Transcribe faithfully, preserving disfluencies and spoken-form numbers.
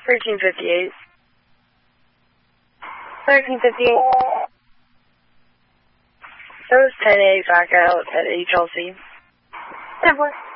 thirteen fifty-eight. thirteen fifty-eight. That was ten A back out at H L C. ten four.